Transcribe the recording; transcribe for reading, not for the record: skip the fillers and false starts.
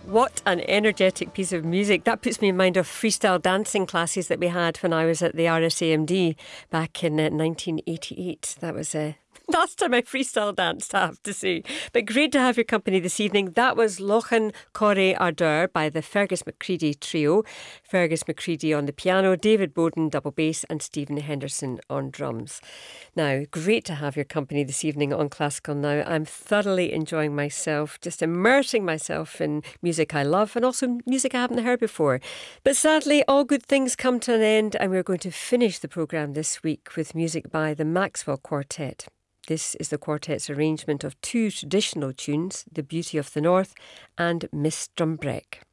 What an energetic piece of music. That puts me in mind of freestyle dancing classes that we had when I was at the RSAMD back in 1988. That was last time I freestyle danced, I have to say. But great to have your company this evening. That was Lochan Corre Ardeur by the Fergus McCready Trio. Fergus McCready on the piano, David Bowden double bass and Stephen Henderson on drums. Now, great to have your company this evening on Classical Now. I'm thoroughly enjoying myself, just immersing myself in music I love and also music I haven't heard before. But sadly, all good things come to an end, and we're going to finish the programme this week with music by the Maxwell Quartet. This is the quartet's arrangement of two traditional tunes, The Beauty of the North and Miss Drumbreck.